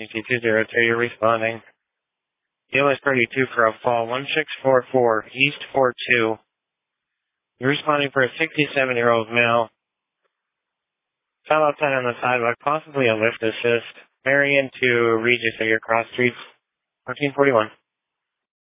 UC202, you're responding. DLS 32 for a fall 1644 East 42. You're responding for a 67-year-old male. Fell outside on the sidewalk, possibly a lift assist. Marion to Regis at your cross streets. 1441.